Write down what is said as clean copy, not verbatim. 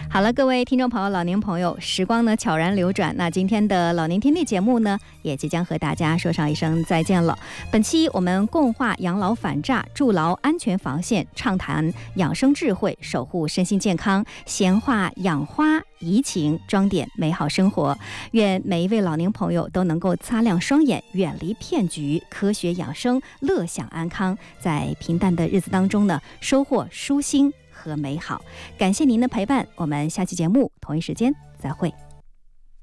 好了，各位听众朋友、老年朋友，时光呢悄然流转，那今天的老年听力节目呢，也即将和大家说上一声再见了。本期我们共话养老反诈，筑牢安全防线，畅谈养生智慧，守护身心健康，闲话养花怡情，装点美好生活。愿每一位老年朋友都能够擦亮双眼，远离骗局，科学养生，乐享安康，在平淡的日子当中呢，收获舒心和美好。感谢您的陪伴，我们下期节目同一时间再会。